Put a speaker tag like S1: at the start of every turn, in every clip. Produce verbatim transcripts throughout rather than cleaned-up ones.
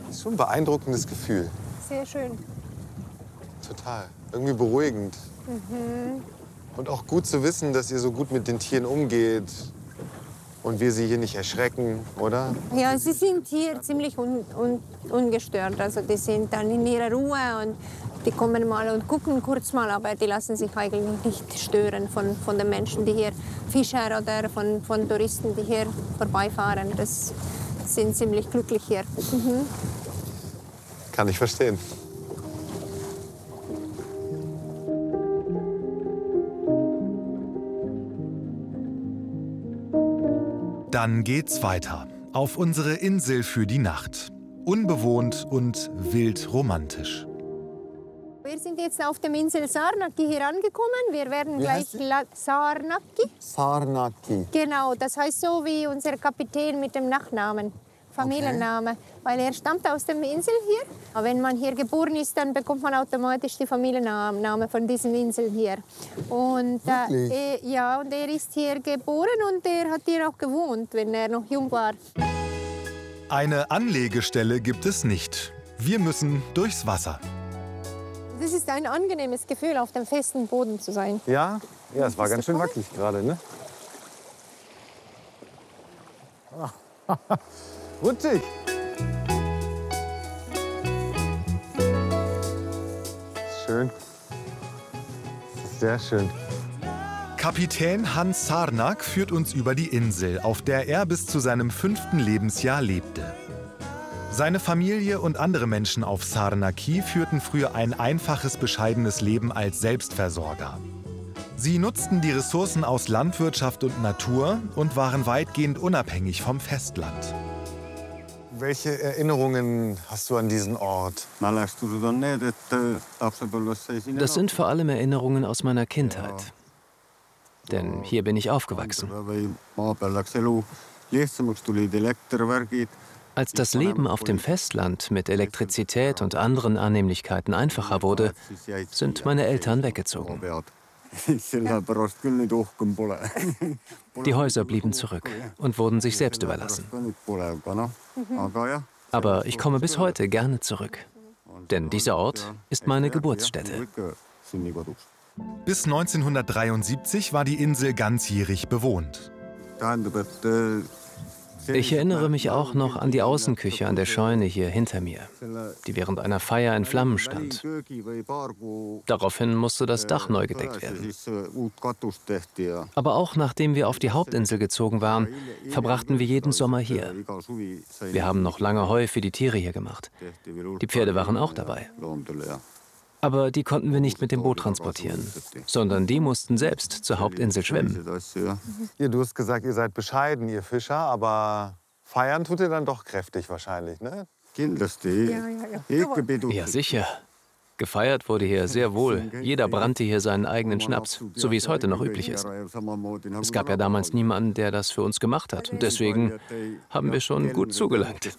S1: Das ist schon ein beeindruckendes Gefühl.
S2: Sehr schön.
S1: Total. Irgendwie beruhigend.
S2: Mhm.
S1: Und auch gut zu wissen, dass ihr so gut mit den Tieren umgeht. Und wir sie hier nicht erschrecken, oder?
S2: Ja, sie sind hier ziemlich un, un, ungestört. Also die sind dann in ihrer Ruhe und die kommen mal und gucken kurz mal, aber die lassen sich eigentlich nicht stören von, von den Menschen, die hier Fischer oder von, von Touristen, die hier vorbeifahren. Das sind ziemlich glücklich hier. Mhm.
S1: Kann ich verstehen.
S3: Dann geht's weiter. Auf unsere Insel für die Nacht. Unbewohnt und wild romantisch.
S2: Wir sind jetzt auf der Insel Sarnaki hier angekommen. Wir werden gleich Sarnaki.
S1: Sarnaki.
S2: Genau, das heißt so wie unser Kapitän mit dem Nachnamen, Familienname. Okay. Weil er stammt aus der Insel hier. Aber wenn man hier geboren ist, dann bekommt man automatisch die Familienname von diesen Inseln hier. Und, äh, er, ja, und er ist hier geboren und er hat hier auch gewohnt, wenn er noch jung war.
S3: Eine Anlegestelle gibt es nicht. Wir müssen durchs Wasser.
S2: Das ist ein angenehmes Gefühl, auf dem festen Boden zu sein.
S1: Ja, ja, es war ganz schön wackelig gerade, ne? Rutschig. Schön. Das ist sehr schön.
S3: Kapitän Hans Sarnak führt uns über die Insel, auf der er bis zu seinem fünften Lebensjahr lebte. Seine Familie und andere Menschen auf Sarnaki führten früher ein einfaches, bescheidenes Leben als Selbstversorger. Sie nutzten die Ressourcen aus Landwirtschaft und Natur und waren weitgehend unabhängig vom Festland.
S1: Welche Erinnerungen hast du an diesen Ort?
S4: Das sind vor allem Erinnerungen aus meiner Kindheit. Denn hier bin ich aufgewachsen. Als das Leben auf dem Festland mit Elektrizität und anderen Annehmlichkeiten einfacher wurde, sind meine Eltern weggezogen. Die Häuser blieben zurück und wurden sich selbst überlassen. Aber ich komme bis heute gerne zurück. Denn dieser Ort ist meine Geburtsstätte.
S3: Bis neunzehnhundertdreiundsiebzig war die Insel ganzjährig bewohnt.
S4: Ich erinnere mich auch noch an die Außenküche an der Scheune hier hinter mir, die während einer Feier in Flammen stand. Daraufhin musste das Dach neu gedeckt werden. Aber auch nachdem wir auf die Hauptinsel gezogen waren, verbrachten wir jeden Sommer hier. Wir haben noch lange Heu für die Tiere hier gemacht. Die Pferde waren auch dabei. Aber die konnten wir nicht mit dem Boot transportieren, sondern die mussten selbst zur Hauptinsel schwimmen.
S1: Ja, du hast gesagt, ihr seid bescheiden, ihr Fischer, aber feiern tut ihr dann doch kräftig wahrscheinlich, ne?
S2: Ja, ja, ja.
S4: Ja, sicher. Gefeiert wurde hier sehr wohl. Jeder brannte hier seinen eigenen Schnaps, so wie es heute noch üblich ist. Es gab ja damals niemanden, der das für uns gemacht hat. Und deswegen haben wir schon gut zugelangt.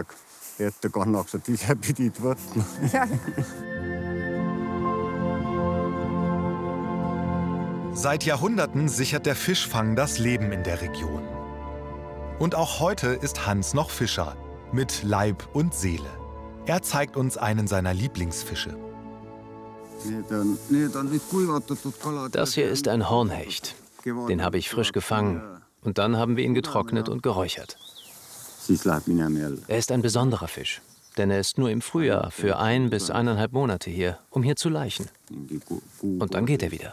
S2: Ja.
S3: Seit Jahrhunderten sichert der Fischfang das Leben in der Region. Und auch heute ist Hans noch Fischer, mit Leib und Seele. Er zeigt uns einen seiner Lieblingsfische.
S4: Das hier ist ein Hornhecht. Den habe ich frisch gefangen. Und dann haben wir ihn getrocknet und geräuchert. Er ist ein besonderer Fisch. Denn er ist nur im Frühjahr für ein bis eineinhalb Monate hier, um hier zu laichen. Und dann geht er wieder.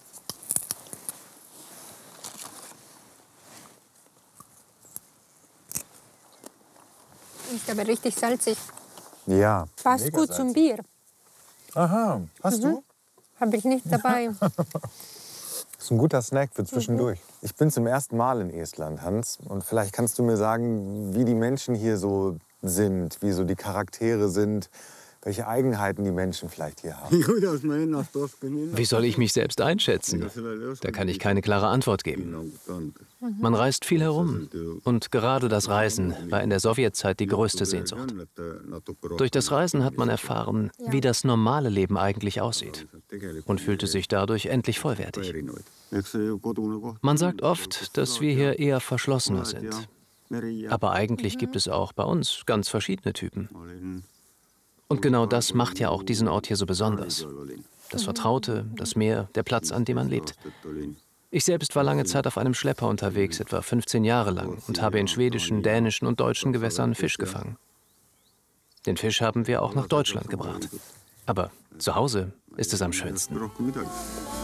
S2: Ist aber richtig salzig.
S1: Ja.
S2: Passt gut zum Bier.
S1: Aha, hast
S2: Mhm.
S1: du?
S2: Habe ich nicht dabei.
S1: Das ist ein guter Snack für zwischendurch. Mhm. Ich bin zum ersten Mal in Estland, Hans. Und vielleicht kannst du mir sagen, wie die Menschen hier so sind, wie so die Charaktere sind, welche Eigenheiten die Menschen vielleicht hier haben.
S4: Wie soll ich mich selbst einschätzen? Da kann ich keine klare Antwort geben. Man reist viel herum. Und gerade das Reisen war in der Sowjetzeit die größte Sehnsucht. Durch das Reisen hat man erfahren, wie das normale Leben eigentlich aussieht. Und fühlte sich dadurch endlich vollwertig. Man sagt oft, dass wir hier eher verschlossener sind. Aber eigentlich gibt es auch bei uns ganz verschiedene Typen. Und genau das macht ja auch diesen Ort hier so besonders. Das Vertraute, das Meer, der Platz, an dem man lebt. Ich selbst war lange Zeit auf einem Schlepper unterwegs, etwa fünfzehn Jahre lang, und habe in schwedischen, dänischen und deutschen Gewässern Fisch gefangen. Den Fisch haben wir auch nach Deutschland gebracht. Aber zu Hause ist es am schönsten.